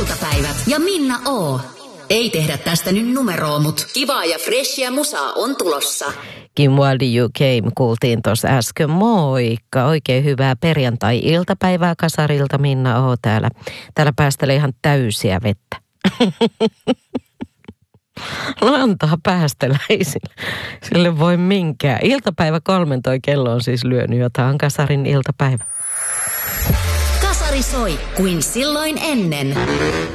iltapäivät ja Minna O. Ei tehdä tästä nyt numeroa, mut kivaa ja freshia musaa on tulossa. Kim Wilde You Came kuultiin tuossa äsken. Moikka! Oikein hyvää perjantai-iltapäivää kasarilta. Minna O. Täällä päästelee ihan täysiä vettä. No antaa päästellä, ei sille voi minkään. Iltapäivä 3 toi kello on siis lyönyt, jota on kasarin iltapäivä. Kasari soi kuin silloin ennen.